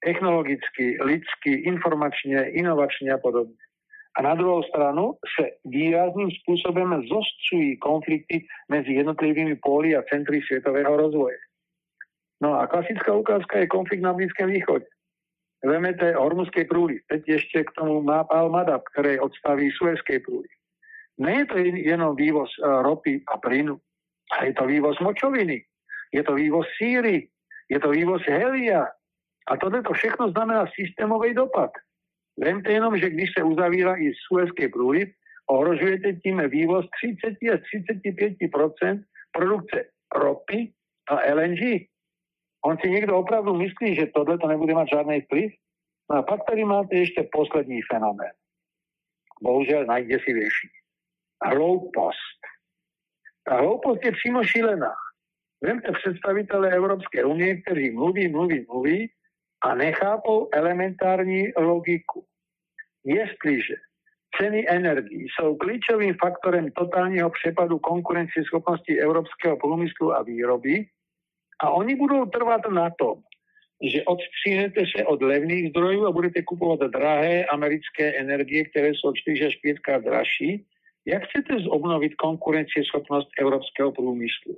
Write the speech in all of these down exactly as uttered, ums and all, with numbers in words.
technologicky, lidsky, informačne, inovačne a podobne. A na druhou stranu sa výrazným spôsobom zostřují konflikty medzi jednotlivými póly a centry svetového rozvoje. No a klasická ukázka je konflikt na Blízkém východe. Vemete Hormuzskej prúdy, teď ešte k tomu má Al-Madab, ktoré odstaví Suezskej prúdy. Nie je to jenom vývoz ropy a plynu, ale je to vývoz močoviny, je to vývoz síry, je to vývoz helia. A toto všechno znamená systémový dopad. Vemte jenom, že když se uzavírá i Suezské prúdy, ohrožujete tím vývoz tridsať až tridsaťpäť percent produkce ropy a el en gé. On si niekto opravdu myslí, že tohle to nebude mať žiadnej vplyv? No a pak tady máte ešte poslední fenomén. Bohužiaľ najdesivejší. Hloupost. Tá hloupost je přímo šílená. Vemte představitele Európskej únie, kteří mluví, mluví, mluví, a nechápou elementární logiku. Jestliže ceny energií jsou klíčovým faktorem totálního přepadu konkurencieschopnosti európskeho průmyslu a výroby a oni budou trvat na tom, že odstřínete se od levných zdrojů a budete kupovat drahé americké energie, které jsou čtyři až pětkrát dražší, jak chcete obnovit konkurencieschopnost európskeho průmyslu?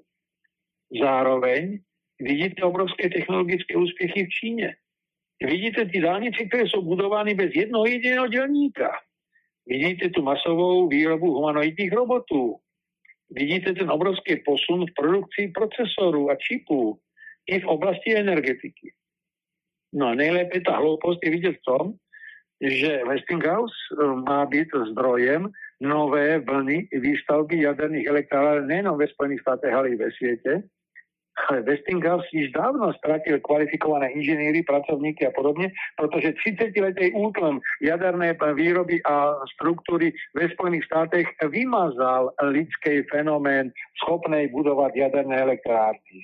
Zároveň vidíte obrovské technologické úspěchy v Číně. Vidíte ty dálnice, které jsou budovány bez jednoho jediného dělníka. Vidíte tu masovou výrobu humanoidních robotů. Vidíte ten obrovský posun v produkci procesorů a čipů i v oblasti energetiky. No a nejlépe ta hloupost je vidět v tom, že Westinghouse má být zdrojem nové vlny výstavby jaderných elektráren nejenom ve Spojených státech, ale i ve světě. Ale Westinghouse již dávno ztratil kvalifikované inženýry, pracovníky a podobně, protože třicetiletý útlm jaderné výroby a struktury ve Spojených státech vymazal lidský fenomén schopnej budovat jaderné elektrárny.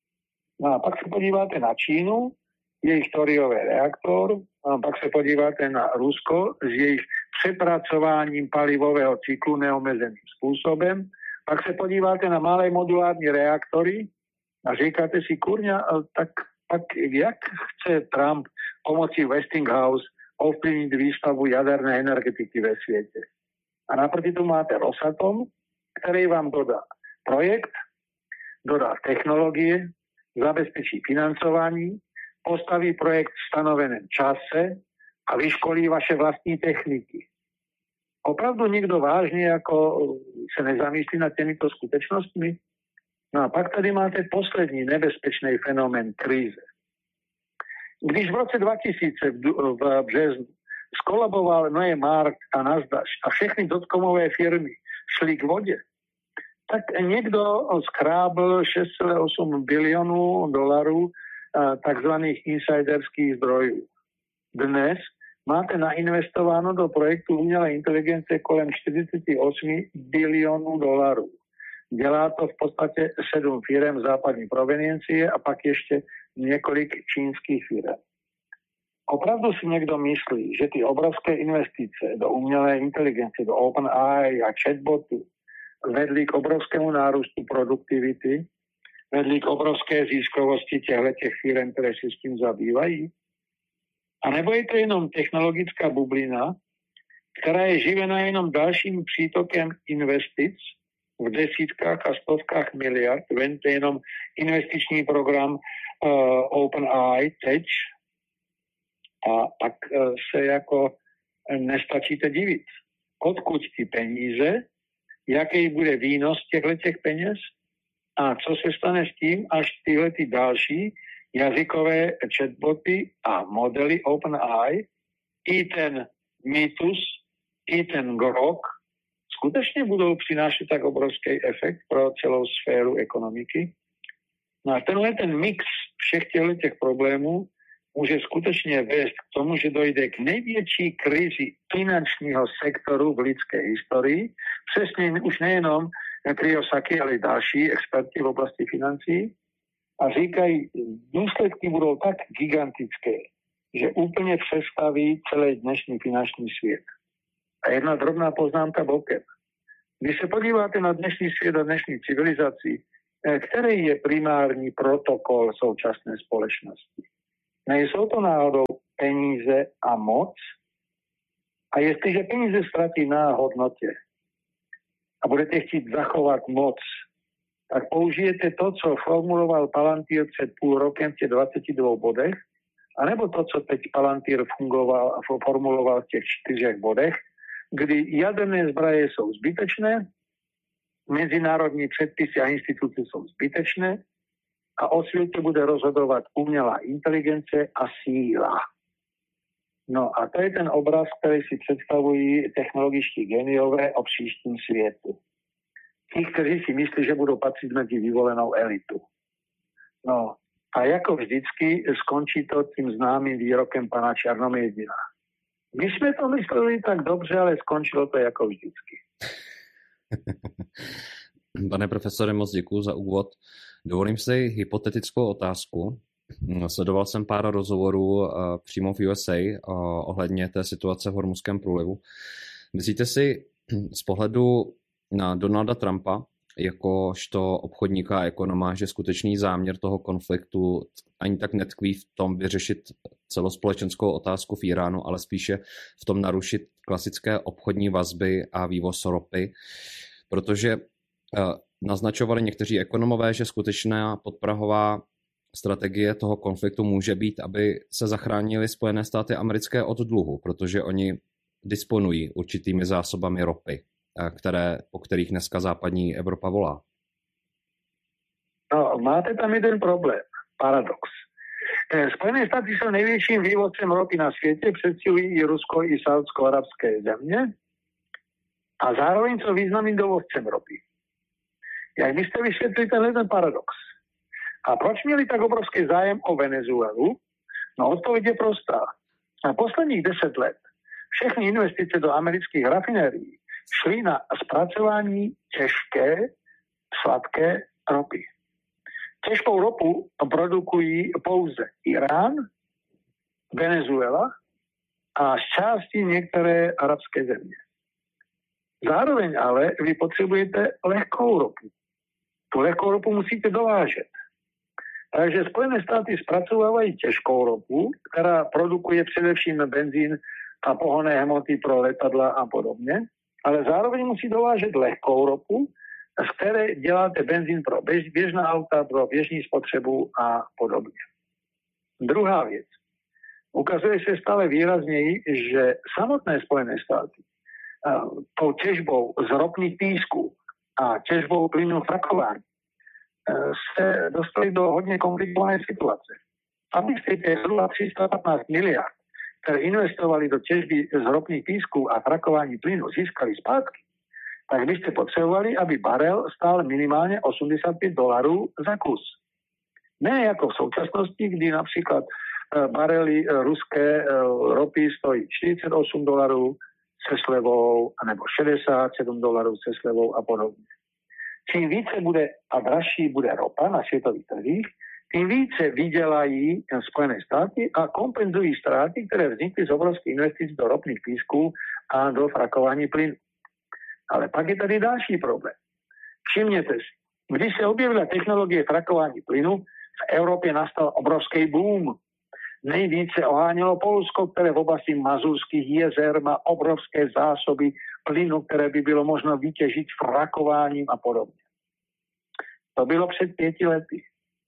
No a pak se podíváte na Čínu, jejich thoriový reaktor, a pak se podíváte na Rusko s jejich přepracováním palivového cyklu neomezeným způsobem, pak se podíváte na malé modulární reaktory, a říkáte si, kurňa, tak, tak jak chce Trump pomocí Westinghouse ovplyvniť výstavbu jadernej energetiky ve světě? A naproti tomu máte Rosatom, který vám dodá projekt, dodá technologie, zabezpečí financování, postaví projekt v stanoveném čase a vyškolí vaše vlastní techniky. Opravdu někdo vážně jako se nezamýšlí nad těmito skutečnostmi? No a pak tady máte poslední nebezpečný fenomén kríze. Když v roce dva tisíce v, v březnu skolaboval Noé Mark a Nasdaq a všechny dotcomové firmy šli k vodě, tak někdo skrábl šesť celá osem biliónů dolarů takzvaných insiderských zdrojů. Dnes máte nainvestováno do projektu umělé inteligence kolem čtyřicetosem biliónů dolarů. Dělá to v podstatě sedm firem západní proveniencie a pak ještě několik čínských firem. Opravdu si někdo myslí, že ty obrovské investice do umělé inteligence, do OpenAI a chatbotu vedli k obrovskému nárůstu produktivity, vedli k obrovské ziskovosti těchto firem, které si s tím zabývají? A nebo je to jenom technologická bublina, která je živena jenom dalším přítokem investic v desítkách a stovkách miliard, vente jenom investiční program uh, OpenAI teď a pak uh, se jako nestačíte divit. Odkud ty peníze, jaký bude výnos těchto peněz a co se stane s tím, až tyhle ty další jazykové chatboty a modely OpenAI i ten Mythos, i ten Grok skutečně budou přinášet tak obrovský efekt pro celou sféru ekonomiky. No a tenhle ten mix všech těch problémů může skutečně vést k tomu, že dojde k největší krizi finančního sektoru v lidské historii. Přesně už nejenom Kiyosaki, ale i další experti v oblasti financí. A říkají, důsledky budou tak gigantické, že úplně přestaví celý dnešní finanční svět. A jedna drobná poznámka bokem. Když se podíváte na dnešní svět a dnešní civilizaci, který je primární protokol současné společnosti? Nejsou to náhodou peníze a moc? A jestliže peníze ztratí na hodnotě a budete chtít zachovat moc, tak použijete to, co formuloval Palantír před půl rokem v těch dvaceti dvou bodech, anebo to, co teď Palantír fungoval a formuloval v těch čtyřech bodech, kdy jaderné zbraně jsou zbytečné, mezinárodní předpisy a instituce jsou zbytečné a o světě bude rozhodovat umělá inteligence a síla. No a to je ten obraz, který si představují technologičtí geniové o příštím světu. Tí, kteří si myslí, že budou patřit mezi vyvolenou elitu. No a jako vždycky skončí to tím známým výrokem pana Černomyrdina. My jsme to mysleli tak dobře, ale skončilo to jako vždycky. Pane profesore, moc děkuji za úvod. Dovolím si hypotetickou otázku. Sledoval jsem pár rozhovorů přímo v U S A ohledně té situace v Hormuzském průlivu. Myslíte si z pohledu na Donalda Trumpa jakožto obchodníka a ekonoma, že skutečný záměr toho konfliktu ani tak netkví v tom vyřešit celospolečenskou otázku v Iránu, ale spíše v tom narušit klasické obchodní vazby a vývoz ropy, protože naznačovali někteří ekonomové, že skutečná podprahová strategie toho konfliktu může být, aby se zachránili Spojené státy americké od dluhu, protože oni disponují určitými zásobami ropy, které, o kterých dneska západní Evropa volá. No, máte tam jeden problém, paradox. Spojené státy jsou největším vývozcem ropy na světě, představují i Rusko, i saúdsko-arabské země a zároveň jsou významným dovozcem ropy. Jak byste vysvětlili tenhle ten paradox? A proč měli tak obrovský zájem o Venezuelu? No, odpověď je prostá. Na posledních deset let všechny investice do amerických rafinérií šly na zpracování těžké, sladké ropy. Těžkou ropu produkují pouze Irán, Venezuela a z části některé arabské země. Zároveň ale vy potřebujete lehkou ropu. Tu lehkou ropu musíte dovážet. Takže Spojené státy zpracovávají těžkou ropu, která produkuje především benzín a pohonné hmoty pro letadla a podobně, ale zároveň musí dovážet lehkou ropu, z které děláte benzín pro běž, běžná auta, pro běžní spotřebu a podobně. Druhá věc. Ukazuje se stále výrazněji, že samotné Spojené státy uh, tou těžbou z ropných písků a těžbou plynu frakování uh, se dostali do hodně komplikované situace. A myslíte, zhruba tři sta patnáct miliard, které investovali do těžby z ropných písků a frakování plynu, získali zpátky, tak byste potřebovali, aby barel stál minimálně osmdesát pět dolarů za kus. Ne jako v současnosti, kdy například barely ruské ropy stojí čtyřicet osm dolarů se slevou, anebo šedesát sedm dolarů se slevou a podobně. Čím více bude a dražší bude ropa na světových trzích, tím více vydělají Spojené státy a kompenzují ztráty, které vznikly z obrovských investic do ropných písků a do frakování plynu. Ale pak je tady další problém. Všimněte si, když se objevila technologie frakování plynu, v Evropě nastal obrovský boom. Nejvíce ohánělo Polsko, které v oblasti Mazurských jezer má obrovské zásoby plynu, které by bylo možno vytěžit frakováním a podobně. To bylo před pěti lety.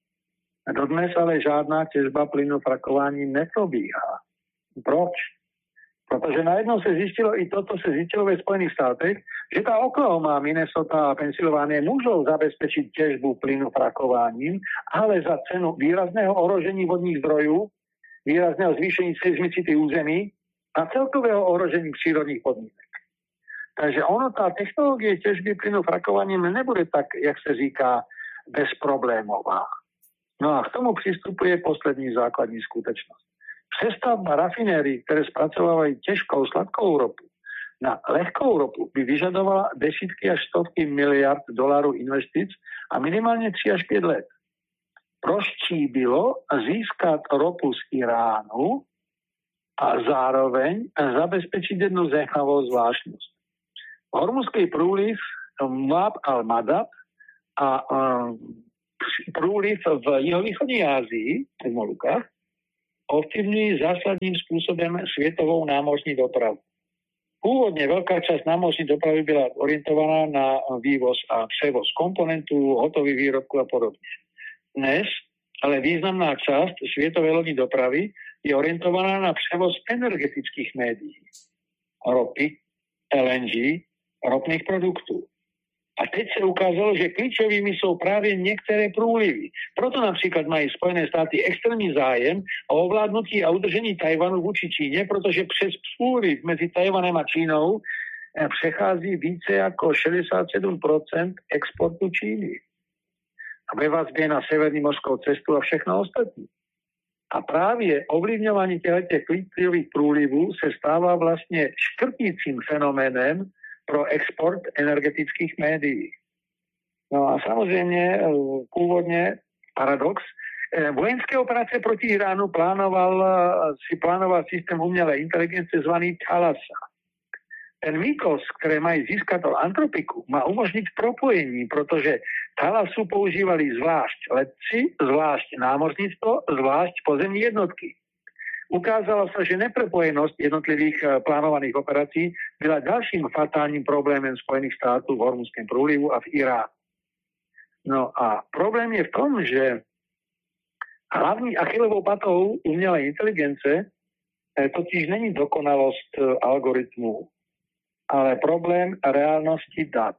Dodnes ale žádná těžba plynu frakováním neprobíhá. Proč? Protože najednou se zjistilo i to, co se zjistilo ve Spojených státech, že ta Oklahoma, Minnesota a Pensylvánie můžou zabezpečit těžbu plynu frakováním, ale za cenu výrazného ohrožení vodních zdrojů, výrazného zvýšení seismicity území a celkového ohrožení přírodních podmínek. Takže ono, ta technologie těžby plynu frakováním nebude tak, jak se říká, bezproblémová. No a k tomu přistupuje poslední základní skutečnost. Přestavba rafinérií, které zpracovávají těžkou sladkou ropu, na lehkou ropu by vyžadovala desítky až stovky miliard dolarů investic a minimálně tři až pět let. Prostší bylo získat ropu z Iránu a zároveň zabezpečit jednu zajímavou zvláštnost. Hormuzský průliv Mab al-Madab a um, průliv v jihovýchodní Asii, v Molukách, ovplyvňujú zásadným spôsobom svetovou námorní dopravu. Pôvodne veľká časť námornej dopravy bola orientovaná na vývoz a prevoz komponentu, hotových výrobkov a podobne. Dnes ale významná časť svetovej lodní dopravy je orientovaná na prevoz energetických médií, ropy, el en gé, ropných produktov. A teď sa ukázalo, že kľúčovými sú práve niektoré prúlivy. Proto napríklad majú Spojené štáty extrémny zájem o ovládnutí a udržení Tajvanu voči Číne, pretože přes prúliv medzi Tajvanem a Čínou přechází více ako šesťdesiatsedem percent exportu Číny. A ve vazbě na severní morskou cestu a všechno ostatní. A právě ovlivňování těchto kľúčových prúlivů se stává vlastně škrtícím fenoménem pro export energetických médií. No a samozřejmě původně paradox. Vojenské operace proti Iránu plánoval, si plánoval systém umělé inteligence zvaný Thalassa. Ten výkos, které mají získat od Antropiku, má umožnit propojení, protože Thalassu používali zvlášť letci, zvlášť námořnictvo, zvlášť pozemní jednotky. Ukázalo sa, že neprepojenosť jednotlivých plánovaných operácií byla ďalším fatálnym problémem Spojených štátov v Hormuzském prúlivu a v Iránu. No a problém je v tom, že hlavní achilovou patou umělé inteligence totiž není dokonalosť algoritmu, ale problém reálnosti dat.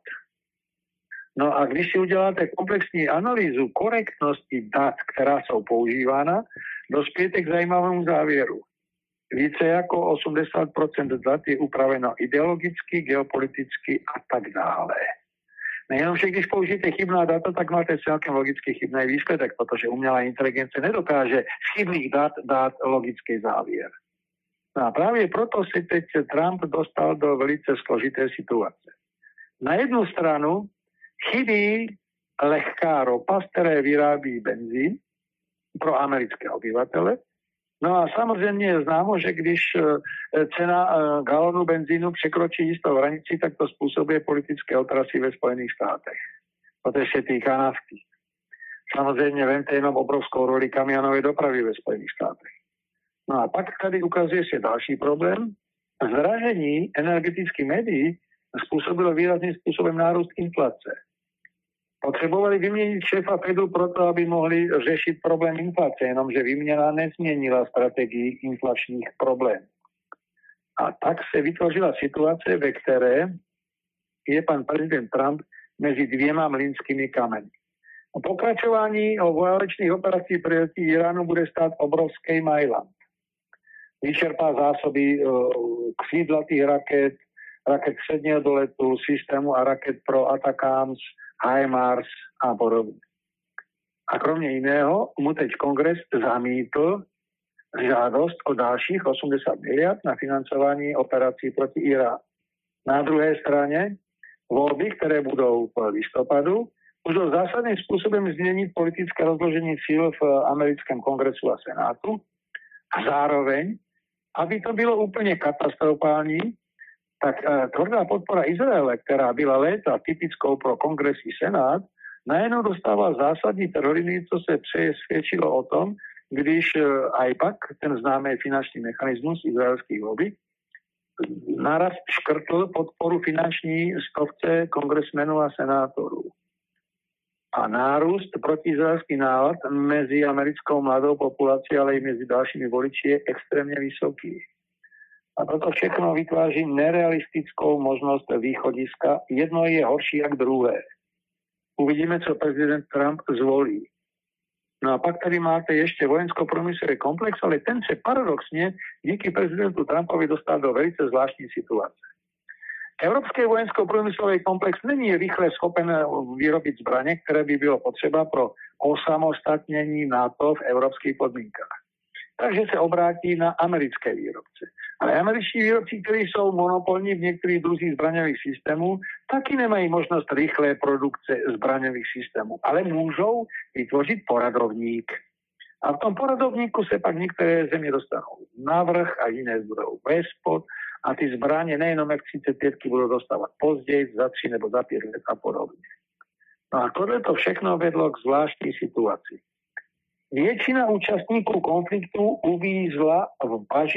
No a když si uděláte komplexní analýzu korektnosti dat, která jsou používána, dospějete k zajímavému závěru. Více jako osmdesát procent dat je upraveno ideologicky, geopoliticky a tak dále. Nejenom, že když použijete chybná data, tak máte celkem logicky chybný výsledek, protože umělá inteligence nedokáže z chybných dat dát logický závěr. No a právě proto si teď Trump dostal do velice složité situace. Na jednu stranu chybí lehká ropa, z které vyrábí benzín pro americké obyvatele. No a samozřejmě je známo, že když cena galonu benzínu překročí jistou hranici, tak to způsobuje politické otrasy ve Spojených státech. Protože se týká nafty. Samozřejmě vemte jenom obrovskou roli kamionové dopravy ve Spojených státech. No a pak tady ukazuje se další problém. Zdražení energetických médií způsobilo výrazným způsobem nárůst inflace. Potřebovali vyměnit šéfa Fedu proto, aby mohli řešit problém inflace, jenomže výměna nezměnila strategii inflačních problémů. A tak se vytvořila situace, ve které je pan prezident Trump mezi dvěma mlýnskými kameny. O pokračování o válečných operacích proti Iránu bude stát obrovský Mailand. Vyčerpá zásoby křídlatých raket, raket středního doletu, systému a raket pro Atacams, HIMARS a podobně. A kromě jiného mu teď kongres zamítl žádost o dalších osmdesát miliard na financování operací proti Iránu. Na druhé straně volby, které budou v listopadu, můžou zásadným způsobem změnit politické rozložení síl v americkém kongresu a senátu a zároveň, aby to bylo úplně katastrofální, tak eh, tvrdá podpora Izraele, která byla léta typickou pro kongres i senát, najednou dostává zásadní teroriny, co se přesvědčilo o tom, když eh, aj pak ten známý finanční mechanismus izraelských lobby naraz škrtl podporu finanční stovce kongresmenů a senátorů. A nárůst protiizraelský nálad mezi americkou mladou populací, ale i mezi dalšími voliči je extrémně vysoký. A toto všechno vytváří nerealistickou možnost východiska. Jedno je horší jak druhé. Uvidíme, co prezident Trump zvolí. No a pak tady máte ještě vojensko-průmyslový komplex, ale ten se paradoxně díky prezidentu Trumpovi dostal do velice zvláštní situace. Evropský vojensko-průmyslový komplex není rychle schopen vyrobit zbraně, které by bylo potřeba pro osamostatnění NATO v evropských podmínkách. Takže se obrátí na americké výrobce. Ale američtí výrobci, kteří jsou monopolní v některých druzích zbraňových systémů, taky nemají možnost rychlé produkce zbraňových systémů, ale můžou vytvořit poradovník. A v tom poradovníku se pak některé země dostanou navrch a jiné budou vespod a ty zbraně nejenom F třicet pět budou dostávat později, za tři nebo za pět let a podobně. No a tohle to všechno vedlo k zvláštní situaci. Většina účastníků konfliktu uvízla v baži